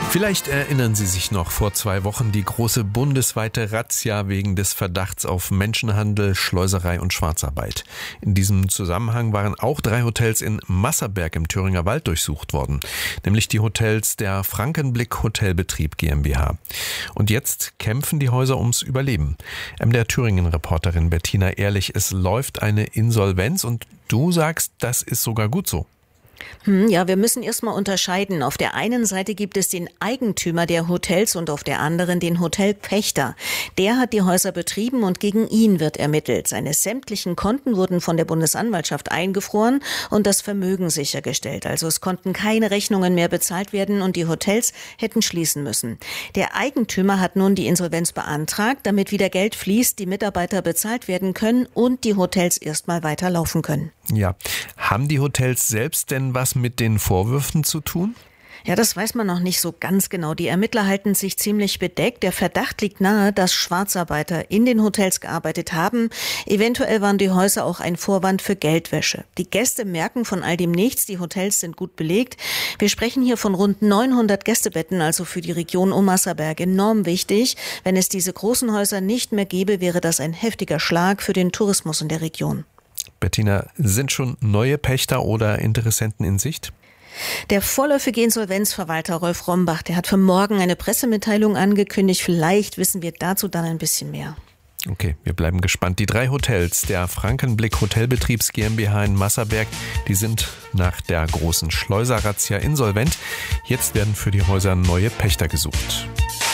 Vielleicht erinnern Sie sich noch, vor 2 Wochen die große bundesweite Razzia wegen des Verdachts auf Menschenhandel, Schleuserei und Schwarzarbeit. In diesem Zusammenhang waren auch 3 Hotels in Masserberg im Thüringer Wald durchsucht worden, nämlich die Hotels der Frankenblick Hotelbetrieb GmbH. Und jetzt kämpfen die Häuser ums Überleben. MDR Thüringen-Reporterin Bettina Ehrlich, es läuft eine Insolvenz und du sagst, das ist sogar gut so. Ja, wir müssen erstmal unterscheiden. Auf der einen Seite gibt es den Eigentümer der Hotels und auf der anderen den Hotelpächter. Der hat die Häuser betrieben und gegen ihn wird ermittelt. Seine sämtlichen Konten wurden von der Bundesanwaltschaft eingefroren und das Vermögen sichergestellt. Also es konnten keine Rechnungen mehr bezahlt werden und die Hotels hätten schließen müssen. Der Eigentümer hat nun die Insolvenz beantragt, damit wieder Geld fließt, die Mitarbeiter bezahlt werden können und die Hotels erstmal weiterlaufen können. Ja, haben die Hotels selbst denn was mit den Vorwürfen zu tun? Ja, das weiß man noch nicht so ganz genau. Die Ermittler halten sich ziemlich bedeckt. Der Verdacht liegt nahe, dass Schwarzarbeiter in den Hotels gearbeitet haben. Eventuell waren die Häuser auch ein Vorwand für Geldwäsche. Die Gäste merken von all dem nichts. Die Hotels sind gut belegt. Wir sprechen hier von rund 900 Gästebetten, also für die Region um Masserberg enorm wichtig. Wenn es diese großen Häuser nicht mehr gäbe, wäre das ein heftiger Schlag für den Tourismus in der Region. Bettina, sind schon neue Pächter oder Interessenten in Sicht? Der vorläufige Insolvenzverwalter Rolf Rombach, der hat für morgen eine Pressemitteilung angekündigt. Vielleicht wissen wir dazu dann ein bisschen mehr. Okay, wir bleiben gespannt. Die 3 Hotels der Frankenblick Hotelbetriebs GmbH in Masserberg, die sind nach der großen Schleuser-Razzia insolvent. Jetzt werden für die Häuser neue Pächter gesucht.